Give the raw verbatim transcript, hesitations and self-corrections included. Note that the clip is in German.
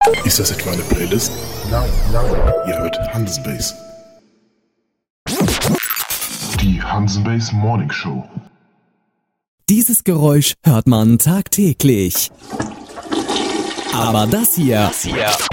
Ist das etwa eine Playlist? Nein, nein. Ihr hört Hansenbase. Die Hansenbase Morning Show. Dieses Geräusch hört man tagtäglich. Aber das hier, das hier